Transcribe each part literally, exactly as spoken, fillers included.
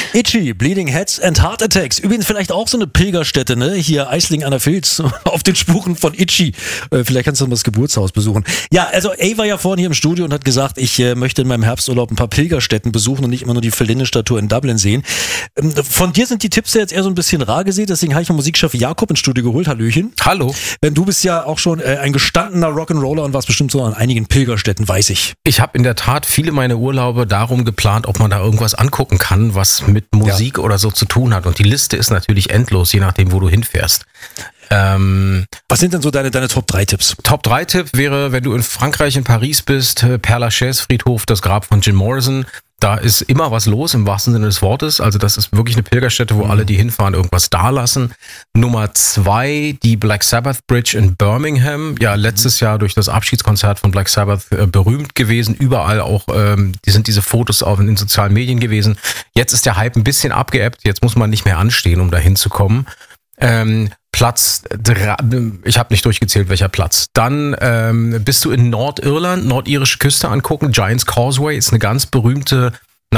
Itchy, Bleeding Heads and Heart Attacks. Übrigens vielleicht auch so eine Pilgerstätte, ne? Hier Eislingen an der Filz, auf den Spuren von Itchy. Äh, vielleicht kannst du mal das Geburtshaus besuchen. Ja, also A war ja vorhin hier im Studio und hat gesagt, ich äh, möchte in meinem Herbsturlaub ein paar Pilgerstätten besuchen und nicht immer nur die Verlinde-Statue in Dublin sehen. Ähm, von dir sind die Tipps ja jetzt eher so ein bisschen rar gesehen, deswegen habe ich mal Musikchef Jakob ins Studio geholt. Hallöchen. Hallo. Denn du bist ja auch schon äh, ein gestandener Rock'n'Roller und warst bestimmt so an einigen Pilgerstätten, weiß ich. Ich habe in der Tat viele meiner Urlaube darum geplant, ob man da irgendwas angucken kann, was mit Musik ja. oder so zu tun hat. Und die Liste ist natürlich endlos, je nachdem, wo du hinfährst. Ähm, was sind denn so deine, deine Top drei Tipps? Top drei Tipp wäre, wenn du in Frankreich, in Paris bist, Père Lachaise Friedhof, das Grab von Jim Morrison. Da ist immer was los, im wahrsten Sinne des Wortes. Also das ist wirklich eine Pilgerstätte, wo mhm. alle, die hinfahren, irgendwas dalassen. Nummer zwei, die Black Sabbath Bridge in Birmingham. Ja, letztes Jahr durch das Abschiedskonzert von Black Sabbath äh, berühmt gewesen. Überall auch, ähm, die sind diese Fotos auf in den sozialen Medien gewesen. Jetzt ist der Hype ein bisschen abgeebbt. Jetzt muss man nicht mehr anstehen, um da hinzukommen. Ähm, Platz drei, ich habe nicht durchgezählt, welcher Platz. Dann ähm, bist du in Nordirland, nordirische Küste angucken. Giant's Causeway ist eine ganz berühmte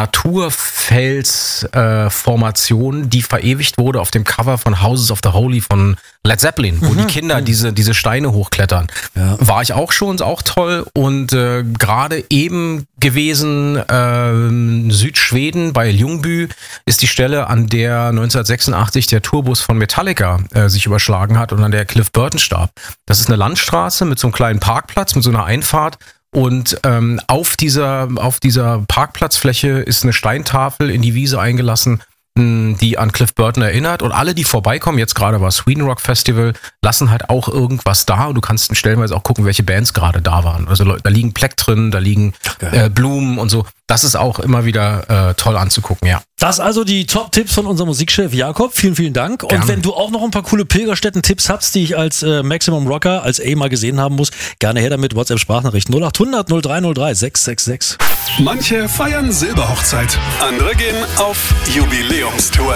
Naturfelsformation, äh, die verewigt wurde auf dem Cover von Houses of the Holy von Led Zeppelin, wo mhm. die Kinder diese diese Steine hochklettern. Ja. War ich auch schon, ist auch toll. Und äh, gerade eben gewesen, äh, Südschweden bei Ljungby ist die Stelle, an der neunzehnhundertsechsundachtzig der Tourbus von Metallica äh, sich überschlagen hat und an der Cliff Burton starb. Das ist eine Landstraße mit so einem kleinen Parkplatz, mit so einer Einfahrt. Und ähm, auf dieser auf dieser Parkplatzfläche ist eine Steintafel in die Wiese eingelassen, die an Cliff Burton erinnert. Und alle, die vorbeikommen, jetzt gerade war Sweden Rock Festival, lassen halt auch irgendwas da. Und du kannst stellenweise auch gucken, welche Bands gerade da waren. Also da liegen Pleck drin, da liegen äh, Blumen und so. Das ist auch immer wieder äh, toll anzugucken, ja. Das also die Top-Tipps von unserem Musikchef Jakob. Vielen, vielen Dank. Und gerne. Wenn du auch noch ein paar coole Pilgerstätten-Tipps hast, die ich als äh, Maximum Rocker, als A mal gesehen haben muss, gerne her damit. WhatsApp-Sprachnachricht null acht hundert null drei null drei sechs sechs sechs. Manche feiern Silberhochzeit, andere gehen auf Jubiläumstour.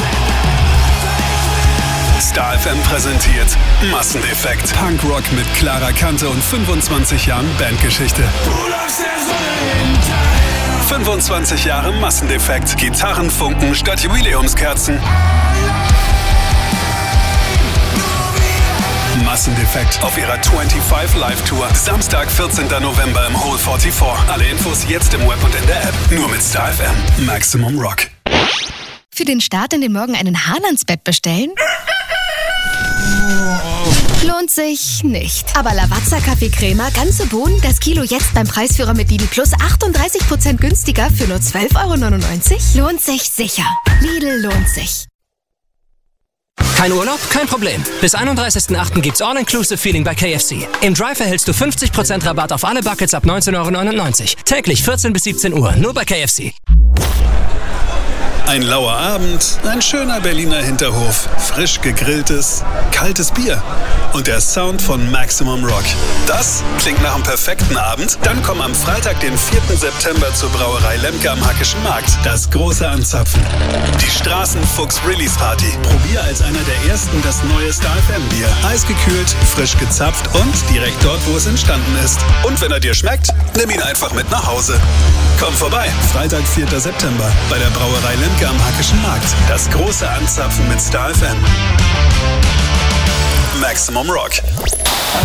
Star F M präsentiert Massendefekt. Punkrock mit klarer Kante und fünfundzwanzig Jahren Bandgeschichte. fünfundzwanzig Jahre Massendefekt. Gitarrenfunken statt Jubiläumskerzen. Massendefekt auf ihrer fünfundzwanzig Live Tour. Samstag, vierzehnten November im Hall vierundvierzig. Alle Infos jetzt im Web und in der App. Nur mit Star F M. Maximum Rock. Für den Start in den Morgen einen Hahn ans Bett bestellen? Lohnt sich nicht. Aber Lavazza Kaffeecrema, ganze Bohnen, das Kilo jetzt beim Preisführer mit Lidl Plus achtunddreißig Prozent günstiger für nur zwölf Euro neunundneunzig? Lohnt sich sicher. Lidl lohnt sich. Kein Urlaub? Kein Problem. Bis einunddreißigsten achten gibt's All-Inclusive Feeling bei K F C. Im Drive erhältst du fünfzig Prozent Rabatt auf alle Buckets ab neunzehn Euro neunundneunzig. Täglich vierzehn bis siebzehn Uhr. Nur bei K F C. Ein lauer Abend, ein schöner Berliner Hinterhof, frisch gegrilltes, kaltes Bier und der Sound von Maximum Rock. Das klingt nach einem perfekten Abend? Dann komm am Freitag, den vierten September zur Brauerei Lemke am Hackischen Markt. Das große Anzapfen. Die Straßenfuchs-Release-Party. Probier als einer der ersten das neue Star F M Bier. Eisgekühlt, frisch gezapft und direkt dort, wo es entstanden ist. Und wenn er dir schmeckt, nimm ihn einfach mit nach Hause. Komm vorbei. Freitag, vierten September bei der Brauerei Lemke am Hackischen Markt. Das große Anzapfen mit Star F M. Maximum Rock.